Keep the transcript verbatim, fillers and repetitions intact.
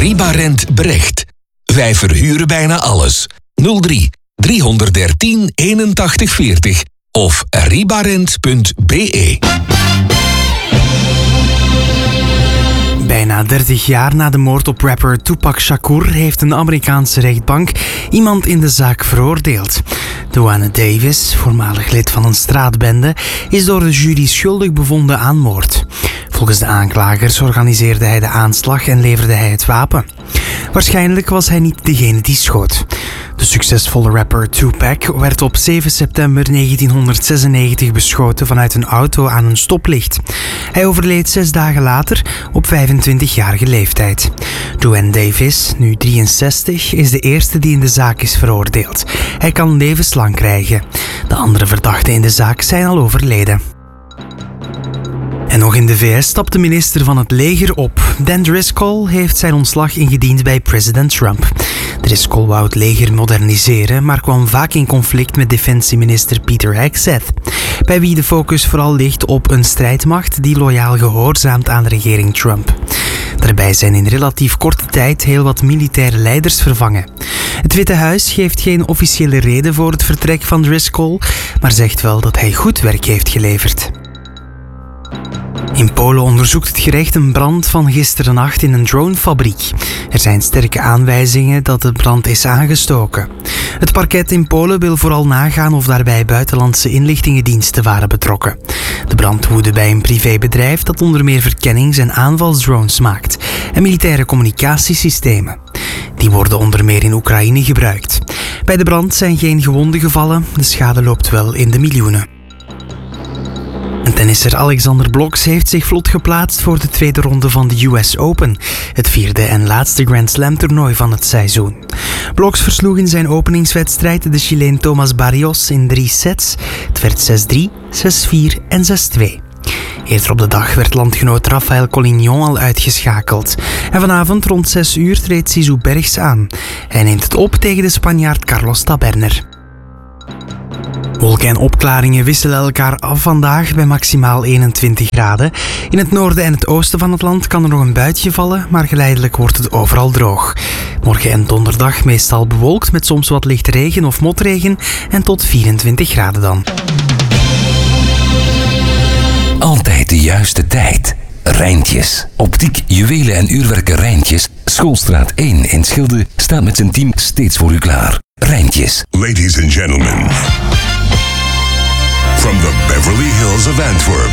Ribarent Brecht. Wij verhuren bijna alles. nul drie driehonderddertien eenentachtig veertig of ribarent punt be. Bijna dertig jaar na de moord op rapper Tupac Shakur heeft een Amerikaanse rechtbank iemand in de zaak veroordeeld. Duane Davis, voormalig lid van een straatbende, is door de jury schuldig bevonden aan moord. Volgens de aanklagers organiseerde hij de aanslag en leverde hij het wapen. Waarschijnlijk was hij niet degene die schoot. De succesvolle rapper Tupac werd op zeven september negentienhonderdzesennegentig beschoten vanuit een auto aan een stoplicht. Hij overleed zes dagen later op vijfentwintigjarige leeftijd. Duane Davis, nu drieënzestig, is de eerste die in de zaak is veroordeeld. Hij kan levenslang krijgen. De andere verdachten in de zaak zijn al overleden. En nog in de V S stapt de minister van het leger op. Dan Driscoll heeft zijn ontslag ingediend bij president Trump. Driscoll wou het leger moderniseren, maar kwam vaak in conflict met defensieminister Peter Hegseth, bij wie de focus vooral ligt op een strijdmacht die loyaal gehoorzaamt aan de regering Trump. Daarbij zijn in relatief korte tijd heel wat militaire leiders vervangen. Het Witte Huis geeft geen officiële reden voor het vertrek van Driscoll, maar zegt wel dat hij goed werk heeft geleverd. In Polen onderzoekt het gerecht een brand van gisterennacht in een dronefabriek. Er zijn sterke aanwijzingen dat de brand is aangestoken. Het parket in Polen wil vooral nagaan of daarbij buitenlandse inlichtingendiensten waren betrokken. De brand woedde bij een privébedrijf dat onder meer verkennings- en aanvalsdrones maakt en militaire communicatiesystemen. Die worden onder meer in Oekraïne gebruikt. Bij de brand zijn geen gewonden gevallen, de schade loopt wel in de miljoenen. En tennisser Alexander Blocks heeft zich vlot geplaatst voor de tweede ronde van de U S Open, het vierde en laatste Grand Slam toernooi van het seizoen. Blocks versloeg in zijn openingswedstrijd de Chileen Thomas Barrios in drie sets. Het werd zes drie, zes vier en zes twee. Eerder op de dag werd landgenoot Rafael Collignon al uitgeschakeld. En vanavond rond zes uur treedt Zizou Bergs aan. Hij neemt het op tegen de Spanjaard Carlos Taberner. Wolken en opklaringen wisselen elkaar af vandaag bij maximaal eenentwintig graden. In het noorden en het oosten van het land kan er nog een buitje vallen, maar geleidelijk wordt het overal droog. Morgen en donderdag meestal bewolkt met soms wat lichte regen of motregen en tot vierentwintig graden dan. Altijd de juiste tijd. Rijntjes. Optiek, juwelen en uurwerken Rijntjes. Schoolstraat één in Schilde staat met zijn team steeds voor u klaar. Rijntjes. Ladies and gentlemen, from the Beverly Hills of Antwerp,